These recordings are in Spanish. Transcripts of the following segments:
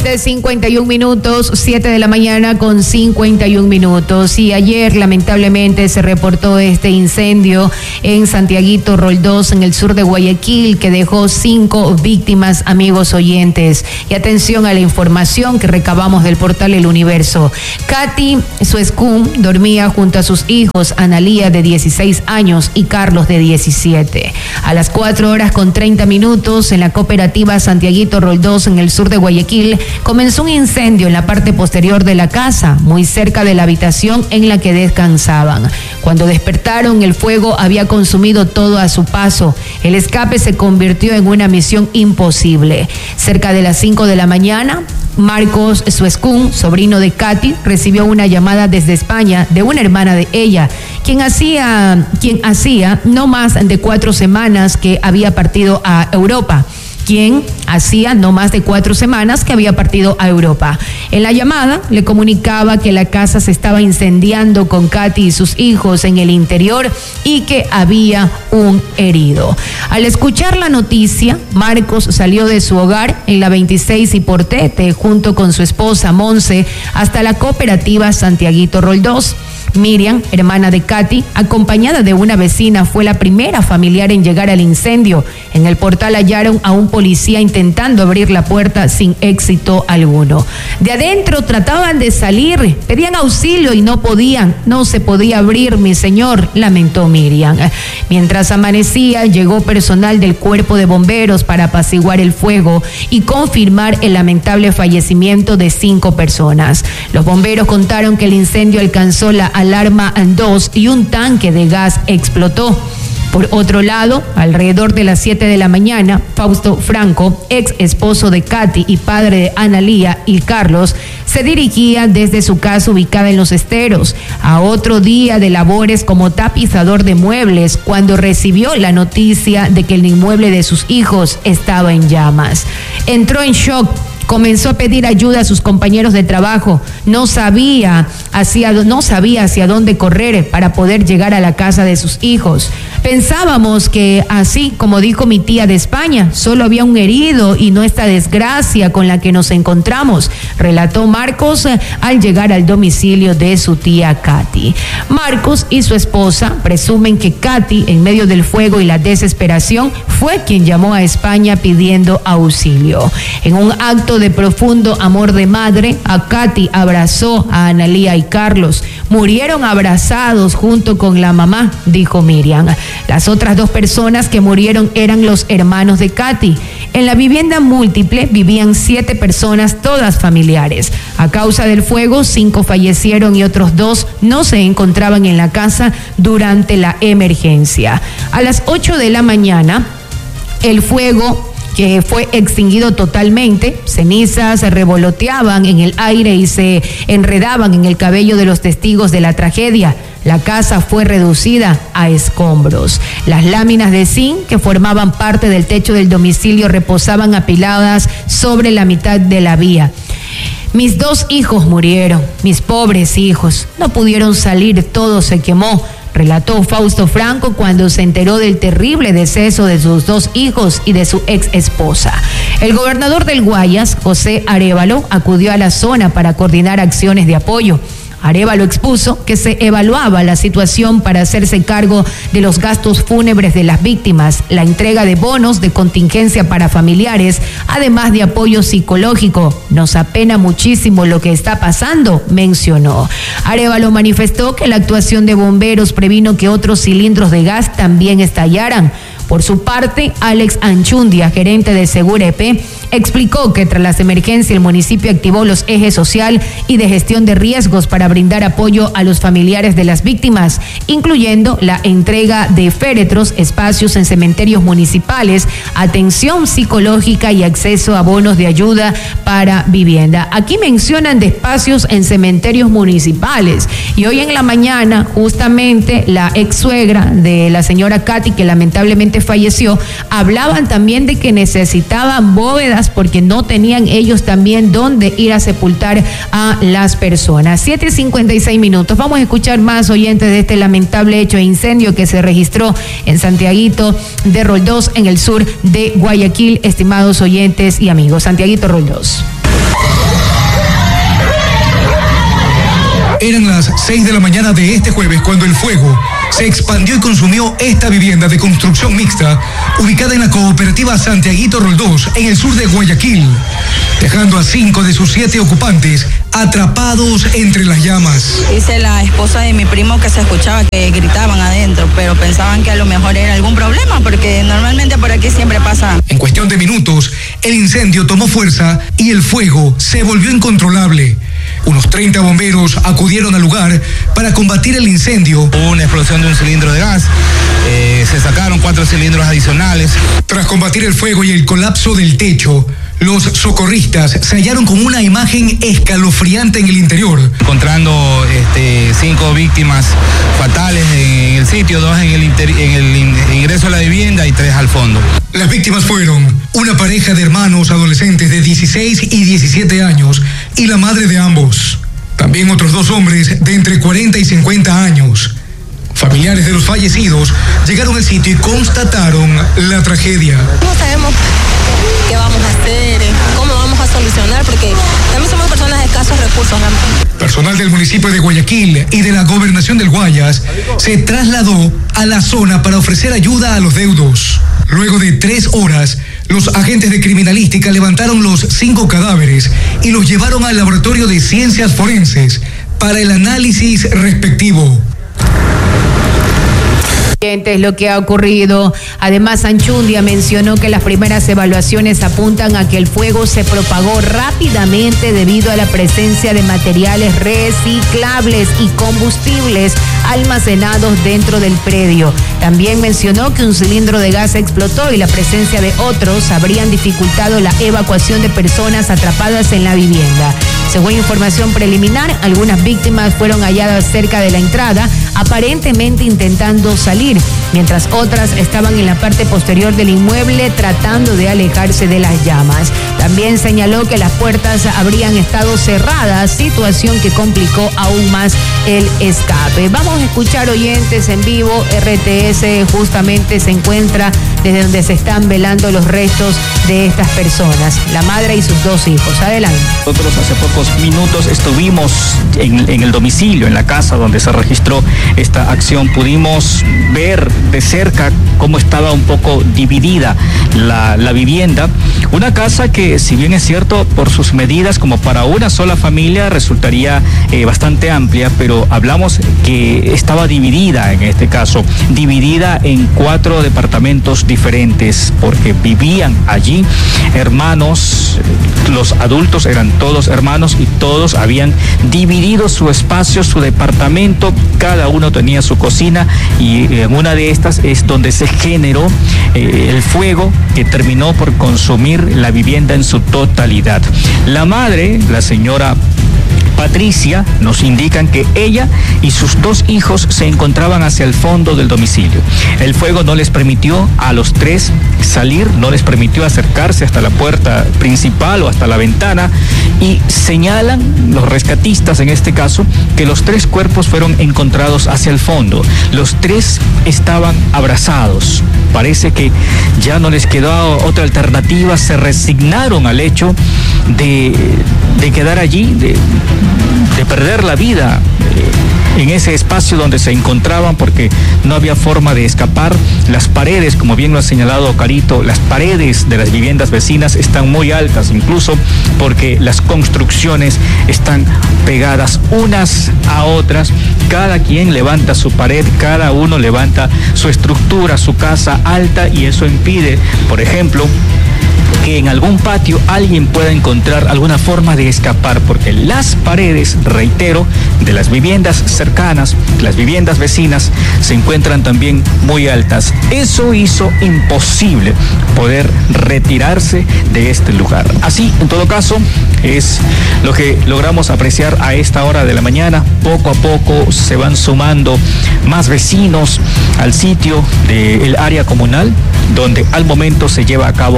7:51 minutos, 7 de la mañana con 51 minutos. Y ayer lamentablemente se reportó este incendio en Santiaguito Roldós, en el sur de Guayaquil, que dejó 5 víctimas, amigos oyentes. Y atención a la información que recabamos del portal El Universo. Katy Suescún dormía junto a sus hijos, Analía de 16 años y Carlos de 17. A las 4:30 en la cooperativa Santiaguito Roldós, en el sur de Guayaquil, comenzó un incendio en la parte posterior de la casa, muy cerca de la habitación en la que descansaban. Cuando despertaron, el fuego había consumido todo a su paso. El escape se convirtió en una misión imposible. Cerca de las 5 de la mañana, Marcos Suescún, sobrino de Katy, recibió una llamada desde España de una hermana de ella, quien hacía no más de 4 semanas que había partido a Europa. En la llamada le comunicaba que la casa se estaba incendiando con Katy y sus hijos en el interior y que había un herido. Al escuchar la noticia, Marcos salió de su hogar en la 26 y Portete junto con su esposa Monse hasta la cooperativa Santiaguito Roldós. Miriam, hermana de Katy, acompañada de una vecina, fue la primera familiar en llegar al incendio. En el portal hallaron a un policía intentando abrir la puerta sin éxito alguno. De adentro trataban de salir, pedían auxilio y no podían. No se podía abrir, mi señor, lamentó Miriam. Mientras amanecía, llegó personal del cuerpo de bomberos para apaciguar el fuego y confirmar el lamentable fallecimiento de 5 personas. Los bomberos contaron que el incendio alcanzó la alarma 2 y un tanque de gas explotó. Por otro lado, alrededor de las 7 de la mañana, Fausto Franco, ex esposo de Katy y padre de Analía y Carlos, se dirigía desde su casa ubicada en Los Esteros a otro día de labores como tapizador de muebles cuando recibió la noticia de que el inmueble de sus hijos estaba en llamas. Entró en shock. Comenzó a pedir ayuda a sus compañeros de trabajo. No sabía hacia dónde correr para poder llegar a la casa de sus hijos. Pensábamos que, así como dijo mi tía de España, solo había un herido y no esta desgracia con la que nos encontramos, relató Marcos al llegar al domicilio de su tía Katy. Marcos y su esposa presumen que Katy, en medio del fuego y la desesperación, fue quien llamó a España pidiendo auxilio. En un acto de profundo amor de madre, a Katy abrazó a Analía y Carlos. Murieron abrazados junto con la mamá, dijo Miriam. Las otras 2 personas que murieron eran los hermanos de Katy. En la vivienda múltiple vivían 7 personas, todas familiares. A causa del fuego, 5 fallecieron y otros 2 no se encontraban en la casa durante la emergencia. A las 8 de la mañana, el fuego que fue extinguido totalmente, cenizas se revoloteaban en el aire y se enredaban en el cabello de los testigos de la tragedia. La casa fue reducida a escombros. Las láminas de zinc que formaban parte del techo del domicilio reposaban apiladas sobre la mitad de la vía. Mis 2 hijos murieron, mis pobres hijos, no pudieron salir, todo se quemó, relató Fausto Franco cuando se enteró del terrible deceso de sus 2 hijos y de su ex esposa. El gobernador del Guayas, José Arévalo, acudió a la zona para coordinar acciones de apoyo. Arévalo expuso que se evaluaba la situación para hacerse cargo de los gastos fúnebres de las víctimas, la entrega de bonos de contingencia para familiares, además de apoyo psicológico. Nos apena muchísimo lo que está pasando, mencionó. Arévalo manifestó que la actuación de bomberos previno que otros cilindros de gas también estallaran. Por su parte, Alex Anchundia, gerente de Segura EP, explicó que tras las emergencias el municipio activó los ejes social y de gestión de riesgos para brindar apoyo a los familiares de las víctimas, incluyendo la entrega de féretros, espacios en cementerios municipales, atención psicológica y acceso a bonos de ayuda para vivienda. Aquí mencionan de espacios en cementerios municipales. Y hoy en la mañana, justamente, la ex suegra de la señora Katy, que lamentablemente falleció, hablaban también de que necesitaban bóvedas porque no tenían ellos también dónde ir a sepultar a las personas. 7:56 minutos. Vamos a escuchar más, oyentes, de este lamentable hecho de incendio que se registró en Santiaguito de Roldós, en el sur de Guayaquil, estimados oyentes y amigos. Santiaguito Roldós. Eran las 6 de la mañana de este jueves cuando el fuego se expandió y consumió esta vivienda de construcción mixta ubicada en la cooperativa Santiaguito Roldós en el sur de Guayaquil, dejando a 5 de sus 7 ocupantes atrapados entre las llamas. Dice la esposa de mi primo que se escuchaba que gritaban adentro, pero pensaban que a lo mejor era algún problema porque normalmente por aquí siempre pasa. En cuestión de minutos, el incendio tomó fuerza y el fuego se volvió incontrolable. Unos 30 bomberos acudieron al lugar para combatir el incendio. Hubo una explosión de un cilindro de gas, se sacaron 4 cilindros adicionales. Tras combatir el fuego y el colapso del techo, los socorristas se hallaron con una imagen escalofriante en el interior. Encontrando 5 víctimas fatales en el sitio, 2 en el ingreso a la vivienda y 3 al fondo. Las víctimas fueron una pareja de hermanos adolescentes de 16 y 17 años y la madre de ambos. También otros 2 hombres de entre 40 y 50 años. Familiares de los fallecidos llegaron al sitio y constataron la tragedia. No sabemos qué vamos a hacer, cómo vamos a solucionar, porque también somos personas de escasos recursos. Personal del municipio de Guayaquil y de la gobernación del Guayas se trasladó a la zona para ofrecer ayuda a los deudos. Luego de 3 horas, los agentes de criminalística levantaron los 5 cadáveres y los llevaron al laboratorio de ciencias forenses para el análisis respectivo. Es lo que ha ocurrido. Además, Anchundia mencionó que las primeras evaluaciones apuntan a que el fuego se propagó rápidamente debido a la presencia de materiales reciclables y combustibles almacenados dentro del predio. También mencionó que un cilindro de gas explotó y la presencia de otros habrían dificultado la evacuación de personas atrapadas en la vivienda. Según información preliminar, algunas víctimas fueron halladas cerca de la entrada, aparentemente intentando salir, mientras otras estaban en la parte posterior del inmueble tratando de alejarse de las llamas. También señaló que las puertas habrían estado cerradas, situación que complicó aún más el escape. Vamos a escuchar, oyentes, en vivo. RTS justamente se encuentra desde donde se están velando los restos de estas personas, la madre y sus 2 hijos. Adelante. Nosotros hace pocos minutos estuvimos en el domicilio, en la casa donde se registró esta acción. Pudimos ver de cerca cómo estaba un poco dividida la vivienda. Una casa que, si bien es cierto, por sus medidas como para una sola familia resultaría bastante amplia, pero hablamos que estaba dividida, en este caso, dividida en 4 departamentos diferentes, porque vivían allí hermanos, los adultos eran todos hermanos y todos habían dividido su espacio, su departamento, cada uno tenía su cocina y en una de estas es donde se generó el fuego que terminó por consumir la vivienda en su totalidad. La madre, la señora Patricia, nos indican que ella y sus 2 hijos se encontraban hacia el fondo del domicilio. El fuego no les permitió a los 3 salir, no les permitió acercarse hasta la puerta principal o hasta la ventana, y señalan los rescatistas en este caso que los 3 cuerpos fueron encontrados hacia el fondo. Los 3 estaban abrazados. Parece que ya no les quedó otra alternativa, se resignaron al hecho de quedar allí, de perder la vida en ese espacio donde se encontraban, porque no había forma de escapar. Las paredes, como bien lo ha señalado Carito, las paredes de las viviendas vecinas están muy altas, incluso porque las construcciones están pegadas unas a otras. Cada quien levanta su pared, cada uno levanta su estructura, su casa alta, y eso impide, por ejemplo, que en algún patio alguien pueda encontrar alguna forma de escapar, porque las paredes, reitero, de las viviendas cercanas, las viviendas vecinas, se encuentran también muy altas. Eso hizo imposible poder retirarse de este lugar. Así, en todo caso, es lo que logramos apreciar a esta hora de la mañana. Poco a poco se van sumando más vecinos al sitio del área comunal, donde al momento se lleva a cabo el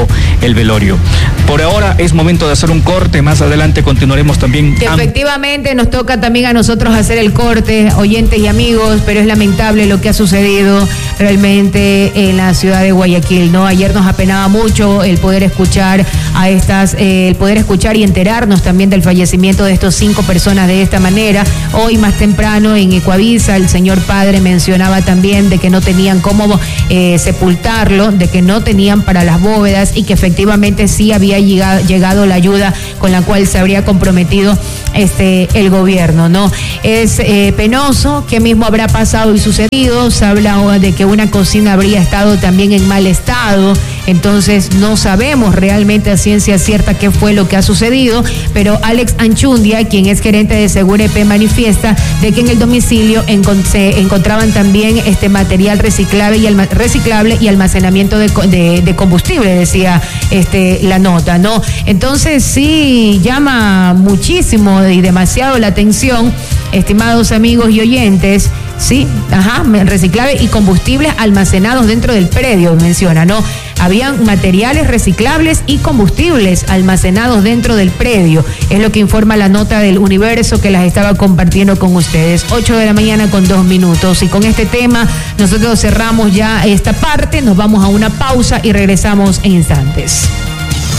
el velorio. Por ahora es momento de hacer un corte, más adelante continuaremos también. Efectivamente, nos toca también a nosotros hacer el corte, oyentes y amigos, pero es lamentable lo que ha sucedido realmente en la ciudad de Guayaquil, ¿no? Ayer nos apenaba mucho el poder escuchar el poder escuchar y enterarnos también del fallecimiento de estos 5 personas de esta manera. Hoy más temprano en Ecuavisa el señor padre mencionaba también de que no tenían cómo sepultarlo, de que no tenían para las bóvedas y que efectivamente sí había llegado la ayuda con la cual se habría comprometido el gobierno, ¿no? Es penoso qué mismo habrá pasado y sucedido. Se habla de que una cocina habría estado también en mal estado, entonces no sabemos realmente a ciencia cierta qué fue lo que ha sucedido, pero Alex Anchundia, quien es gerente de Segurep, manifiesta de que en el domicilio se encontraban también material reciclable y almacenamiento de combustible, decía la nota, ¿no? Entonces sí llama muchísimo y demasiado la atención, estimados amigos y oyentes. Sí, reciclable y combustibles almacenados dentro del predio, menciona, ¿no? Habían materiales reciclables y combustibles almacenados dentro del predio. Es lo que informa la nota del Universo que las estaba compartiendo con ustedes. 8 de la mañana con 2 minutos. Y con este tema nosotros cerramos ya esta parte, nos vamos a una pausa y regresamos en instantes.